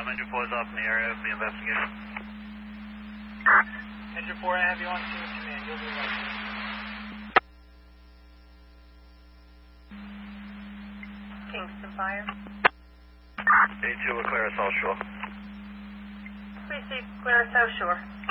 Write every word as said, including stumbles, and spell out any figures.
Engine four is off in the area of the investigation. Engine four, I have you on scene command. You'll be right. Kingston Fire. A two, we're clear of South Shore. Receive clear of South Shore.